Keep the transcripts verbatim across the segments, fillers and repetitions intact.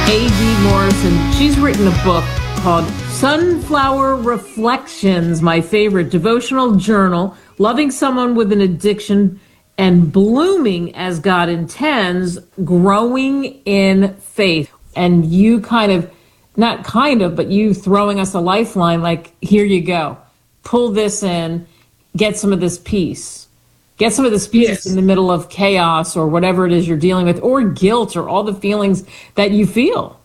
A D Morrison. She's written a book called Sunflower Reflections, my favorite devotional journal, loving someone with an addiction and blooming as God intends, growing in faith. And you kind of, not kind of, but you throwing us a lifeline like, here you go. Pull this in, get some of this peace. Get some of this peace yes. in the middle of chaos or whatever it is you're dealing with, or guilt, or all the feelings that you feel.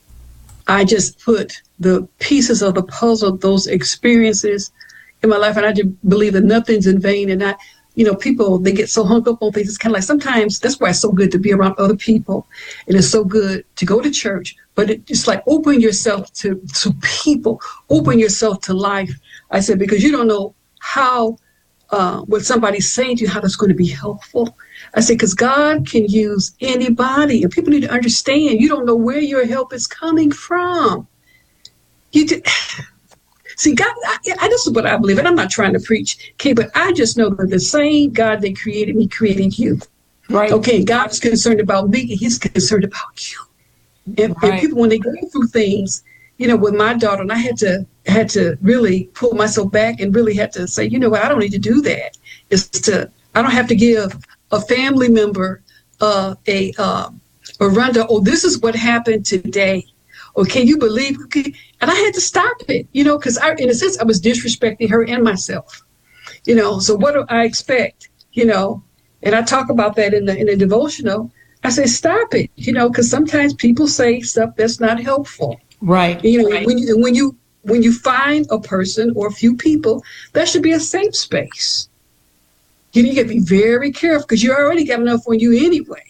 I just put the pieces of the puzzle, those experiences in my life, and I just believe that nothing's in vain. And I, you know, people, they get so hung up on things. It's kind of like sometimes that's why it's so good to be around other people. And it's so good to go to church, but it, it's like open yourself to, to people, open yourself to life. I said, because you don't know how Uh, what somebody's saying to you, how that's going to be helpful. I say, because God can use anybody, and people need to understand you don't know where your help is coming from. You do, see, God, I, I, this is what I believe, and I'm not trying to preach, okay, but I just know that the same God that created me created you. Right. Okay, God's concerned about me, and He's concerned about you. And, right. and people, when they go through things, you know, with my daughter, and I had to had to really pull myself back and really had to say, you know what, I don't need to do that. It's to, I don't have to give a family member uh, a uh, a rundown. Oh, this is what happened today. Or can you believe? Okay. And I had to stop it, you know, because I, in a sense, I was disrespecting her and myself, you know. So what do I expect, you know? And I talk about that in the in the devotional. I say, stop it, you know, because sometimes people say stuff that's not helpful. Right. You know, right. when you when you when you find a person or a few people, that should be a safe space. You need to be very careful because you already got enough on you anyway.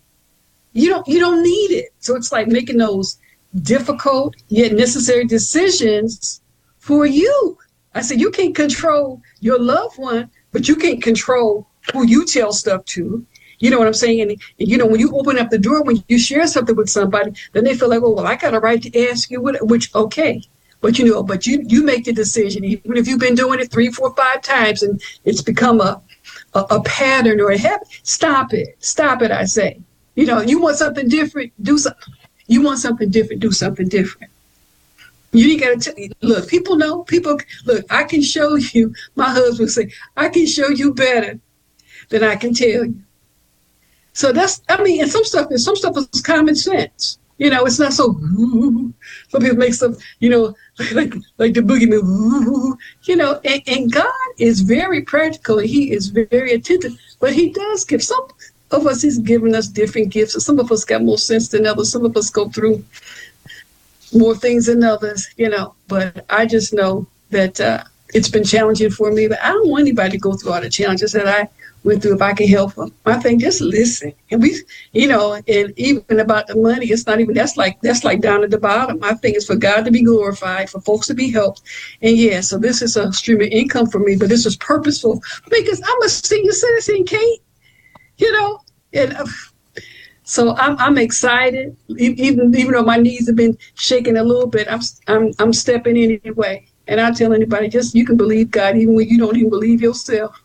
You don't you don't need it. So it's like making those difficult yet necessary decisions for you. I said, you can't control your loved one, but you can't control who you tell stuff to. You know what I'm saying? And, and, you know, when you open up the door, when you share something with somebody, then they feel like, oh, well, I got a right to ask you, what, which, okay. But, you know, but you, you make the decision, even if you've been doing it three, four, five times and it's become a, a, a pattern or a habit, stop it. Stop it, I say. You know, you want something different, do something. You want something different, do something different. You ain't got to tell, look, people know, people, look, I can show you, my husband would say, I can show you better than I can tell you. So that's, I mean, and some stuff is, some stuff is common sense. You know, it's not so, ooh, some people make stuff, you know, like, like the boogeyman, ooh, you know, and, and God is very practical. And He is very attentive, but He does give some of us, He's given us different gifts. And some of us got more sense than others. Some of us go through more things than others, you know, but I just know that uh, it's been challenging for me, but I don't want anybody to go through all the challenges that I went through if I can help them. I think just listen. And we, you know, and even about the money, it's not even, that's like, that's like down at the bottom. I think it's for God to be glorified, for folks to be helped. And yeah, so this is a stream of income for me, but this is purposeful because I'm a senior citizen, Kate, you know, and uh, so I'm, I'm excited. Even, even though my knees have been shaking a little bit, I'm, I'm, I'm stepping in anyway. And I tell anybody, just, you can believe God even when you don't even believe yourself.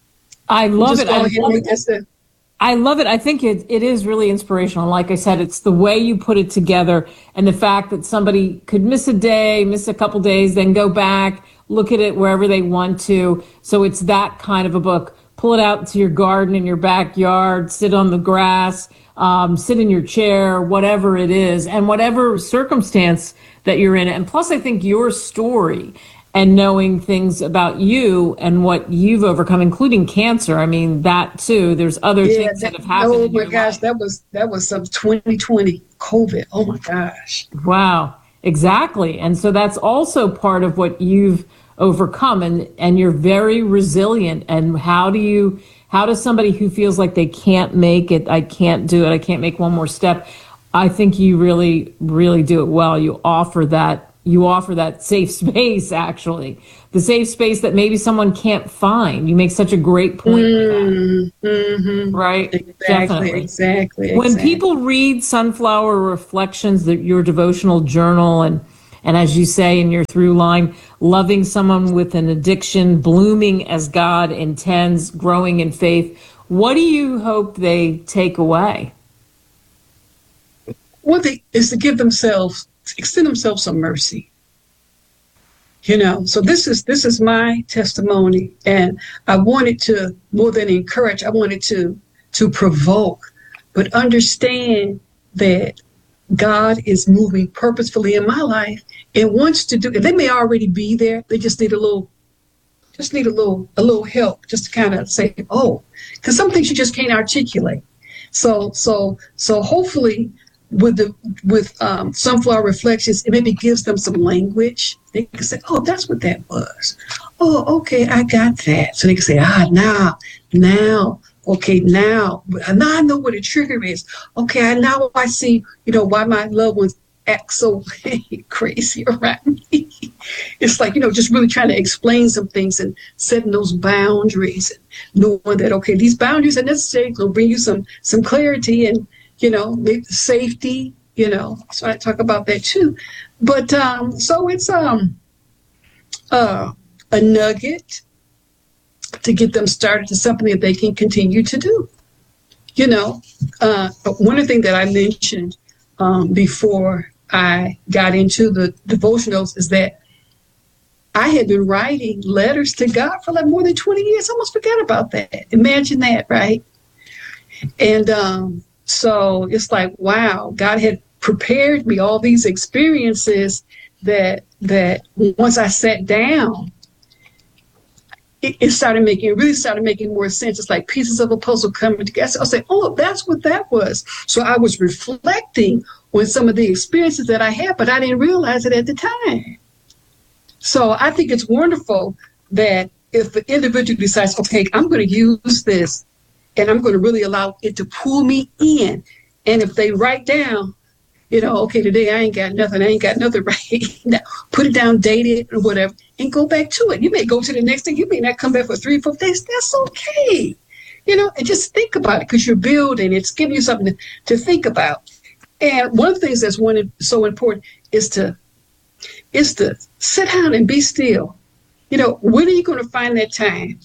I love it. I love it. I love it. I think it, it is really inspirational. Like I said, it's the way you put it together and the fact that somebody could miss a day, miss a couple days, then go back, look at it wherever they want to. So it's that kind of a book. Pull it out into your garden, in your backyard, sit on the grass, um, sit in your chair, whatever it is, and whatever circumstance that you're in. And plus, I think your story and knowing things about you and what you've overcome, including cancer. I mean, that too. There's other yeah, things that, that have happened. Oh my gosh, life. that was that was some twenty twenty COVID. Oh my gosh. Wow, exactly. And so that's also part of what you've overcome, and and you're very resilient. And how do you? How does somebody who feels like they can't make it, I can't do it, I can't make one more step? I think you really, really do it well. You offer that. You offer that safe space, actually, the safe space that maybe someone can't find. You make such a great point. Mm, mm-hmm. Right? Exactly, Definitely. Exactly. When exactly. people read Sunflower Reflections, the, your devotional journal, and, and as you say in your through line, loving someone with an addiction, blooming as God intends, growing in faith, what do you hope they take away? one thing is to give themselves, extend themselves some mercy. You know, so this is this is my testimony, and I wanted to more than encourage. I wanted to to provoke, but understand that God is moving purposefully in my life and wants to do. And they may already be there. They just need a little, just need a little a little help, just to kind of say, oh, because some things you just can't articulate. So so so hopefully. With the with um, Sunflower Reflections, it maybe gives them some language. They can say, "Oh, that's what that was. Oh, okay, I got that." So they can say, "Ah, now, now, okay, now, now I know what a trigger is. Okay, I now I see, you know, why my loved ones act so crazy around me." It's like, you know, just really trying to explain some things and setting those boundaries, and knowing that okay, these boundaries are necessary. They'll bring you some some clarity and. You know, maybe safety, you know, so I talk about that too. But um, so it's um uh, a nugget to get them started to something that they can continue to do. You know, uh, one of the things that I mentioned um, before I got into the devotionals is that I had been writing letters to God for like more than twenty years. I almost forgot about that. Imagine that, right? And um So it's like, wow, God had prepared me all these experiences that that once I sat down, it, it started making, it really started making more sense. It's like pieces of a puzzle coming together. I was like, oh, that's what that was. So I was reflecting on some of the experiences that I had, but I didn't realize it at the time. So I think it's wonderful that if the individual decides, okay, I'm going to use this, and I'm going to really allow it to pull me in. And if they write down, you know, okay, today I ain't got nothing. I ain't got nothing right now. Put it down, date it or whatever, and go back to it. You may go to the next thing. You may not come back for three or four days. That's okay. You know, and just think about it because you're building. It's giving you something to, to think about. And one of the things that's one so important is to is to sit down and be still. You know, when are you going to find that time?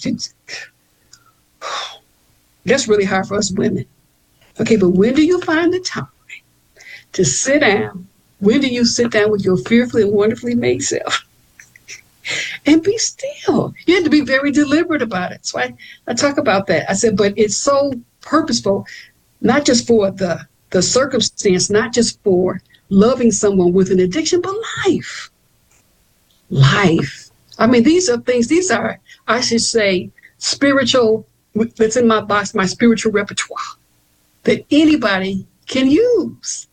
That's really hard for us women. Okay, but when do you find the time to sit down? When do you sit down with your fearfully and wonderfully made self and be still? You have to be very deliberate about it. So I, I talk about that. I said, but it's so purposeful, not just for the, the circumstance, not just for loving someone with an addiction, but life. Life. I mean, these are things, these are, I should say, spiritual that's in my box, my spiritual repertoire that anybody can use.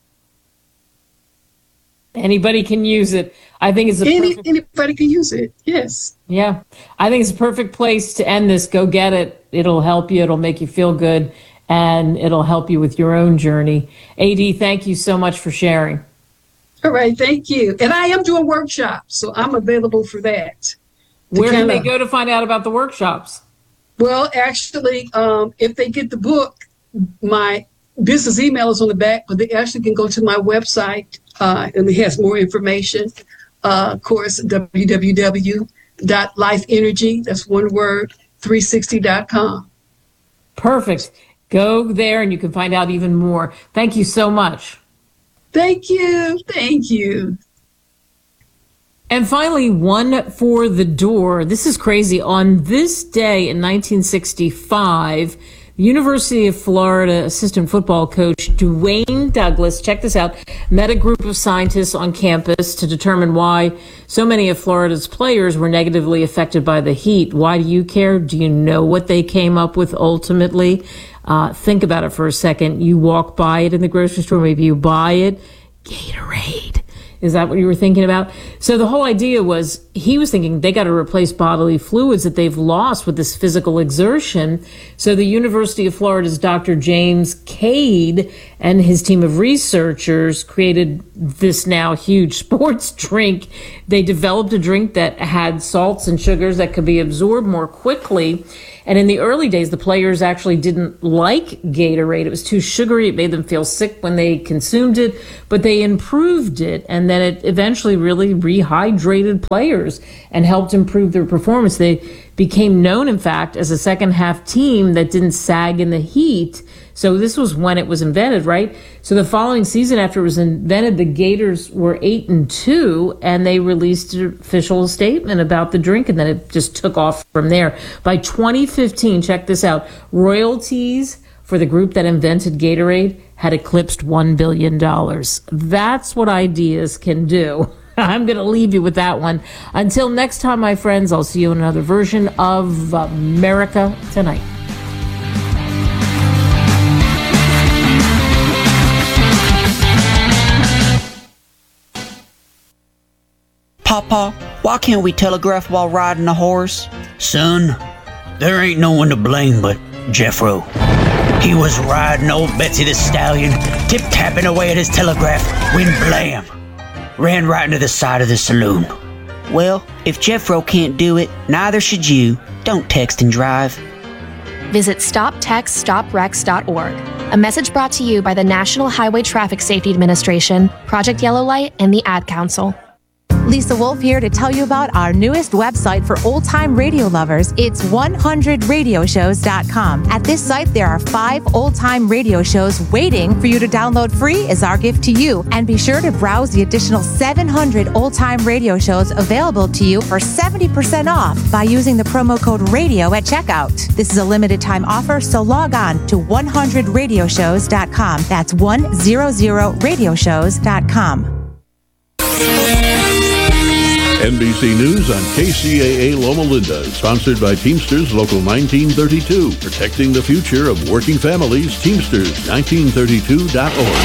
Anybody can use it. I think it's a Any, perfect... anybody can use it. Yes. Yeah. I think it's a perfect place to end this. Go get it. It'll help you. It'll make you feel good, and it'll help you with your own journey. A D, thank you so much for sharing. All right. Thank you. And I am doing workshops, so I'm available for that. Where can they go to find out about the workshops? Well, actually, um, if they get the book, my business email is on the back, but they actually can go to my website uh, and it has more information. Uh, of course, w w w dot life energy, that's one word, three sixty dot com. Perfect. Go there and you can find out even more. Thank you so much. Thank you. Thank you. And finally, one for the door. This is crazy. On this day in nineteen sixty-five, the University of Florida assistant football coach Dwayne Douglas, check this out, met a group of scientists on campus to determine why so many of Florida's players were negatively affected by the heat. Why do you care? Do you know what they came up with ultimately? Uh, think about it for a second. You walk by it in the grocery store, maybe you buy it. Gatorade. Is that what you were thinking about? So the whole idea was, he was thinking they got to replace bodily fluids that they've lost with this physical exertion. So the University of Florida's Doctor James Cade and his team of researchers created this now huge sports drink. They developed a drink that had salts and sugars that could be absorbed more quickly. And in the early days, the players actually didn't like Gatorade. It was too sugary. It made them feel sick when they consumed it, but they improved it. And then it eventually really rehydrated players and helped improve their performance. They became known, in fact, as a second half team that didn't sag in the heat So this was when it was invented, right? So the following season after it was invented, the Gators were eight and two, and they released an official statement about the drink, and then it just took off from there. By twenty fifteen, check this out, royalties for the group that invented Gatorade had eclipsed one billion dollars. That's what ideas can do. I'm going to leave you with that one. Until next time, my friends, I'll see you in another version of America Tonight. Papa, why can't we telegraph while riding a horse? Son, there ain't no one to blame but Jeffro. He was riding old Betsy the Stallion, tip-tapping away at his telegraph, when blam! Ran right into the side of the saloon. Well, if Jeffro can't do it, neither should you. Don't text and drive. Visit stop text stop wrecks dot org. A message brought to you by the National Highway Traffic Safety Administration, Project Yellow Light, and the Ad Council. Lisa Wolf here to tell you about our newest website for old-time radio lovers. It's one hundred radio shows dot com. At this site, there are five old-time radio shows waiting for you to download free as our gift to you. And be sure to browse the additional seven hundred old-time radio shows available to you for seventy percent off by using the promo code RADIO at checkout. This is a limited-time offer, so log on to one hundred radio shows dot com. That's one hundred radio shows dot com. N B C News on K C A A Loma Linda, sponsored by Teamsters Local nineteen thirty-two, protecting the future of working families. Teamsters nineteen thirty-two dot org.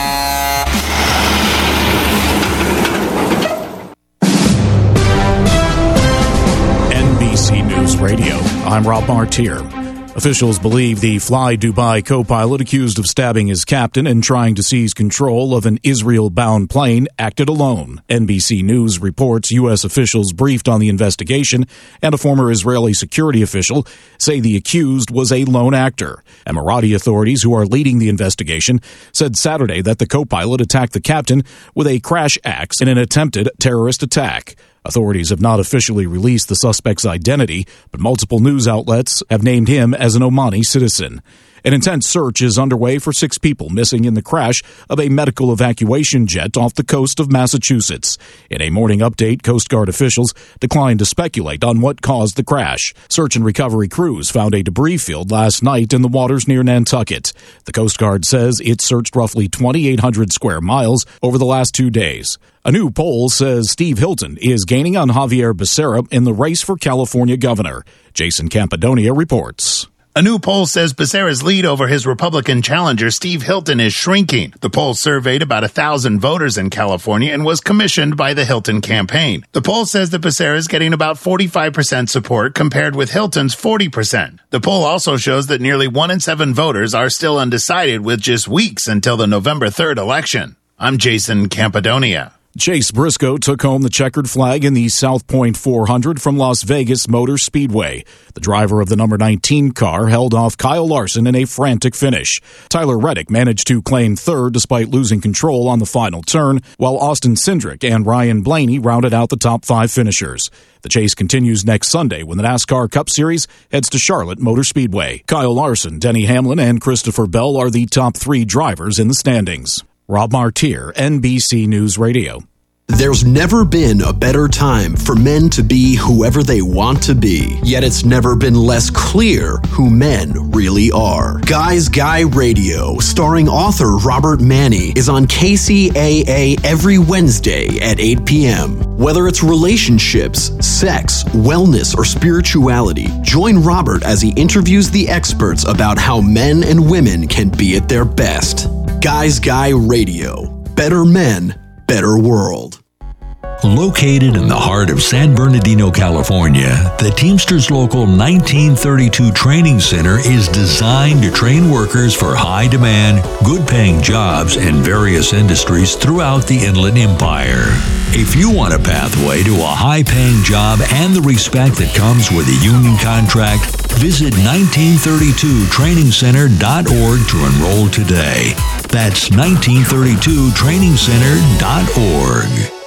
N B C News Radio. I'm Rob Martier. Officials believe the Fly Dubai co-pilot accused of stabbing his captain and trying to seize control of an Israel-bound plane acted alone. N B C News reports U S officials briefed on the investigation and a former Israeli security official say the accused was a lone actor. Emirati authorities who are leading the investigation said Saturday that the co-pilot attacked the captain with a crash axe in an attempted terrorist attack. Authorities have not officially released the suspect's identity, but multiple news outlets have named him as an Omani citizen. An intense search is underway for six people missing in the crash of a medical evacuation jet off the coast of Massachusetts. In a morning update, Coast Guard officials declined to speculate on what caused the crash. Search and recovery crews found a debris field last night in the waters near Nantucket. The Coast Guard says it searched roughly twenty-eight hundred square miles over the last two days. A new poll says Steve Hilton is gaining on Javier Becerra in the race for California governor. Jason Campidonia reports. A new poll says Becerra's lead over his Republican challenger, Steve Hilton, is shrinking. The poll surveyed about a thousand voters in California and was commissioned by the Hilton campaign. The poll says that Becerra is getting about forty-five percent support compared with Hilton's forty percent. The poll also shows that nearly one in seven voters are still undecided with just weeks until the November third election. I'm Jason Campidonia. Chase Briscoe took home the checkered flag in the South Point four hundred from Las Vegas Motor Speedway. The driver of the number nineteen car held off Kyle Larson in a frantic finish. Tyler Reddick managed to claim third despite losing control on the final turn, while Austin Cindric and Ryan Blaney rounded out the top five finishers. The chase continues next Sunday when the NASCAR Cup Series heads to Charlotte Motor Speedway. Kyle Larson, Denny Hamlin, and Christopher Bell are the top three drivers in the standings. Rob Martier, N B C News Radio. There's never been a better time for men to be whoever they want to be, yet it's never been less clear who men really are. Guys Guy Radio, starring author Robert Manni, is on K C A A every Wednesday at eight p.m. Whether it's relationships, sex, wellness, or spirituality, join Robert as he interviews the experts about how men and women can be at their best. Guys Guy Radio. Better men, better world. Located in the heart of San Bernardino, California, the Teamsters Local nineteen thirty-two Training Center is designed to train workers for high-demand, good-paying jobs in various industries throughout the Inland Empire. If you want a pathway to a high-paying job and the respect that comes with a union contract, visit nineteen thirty-two training center dot org to enroll today. That's nineteen thirty-two training center dot org.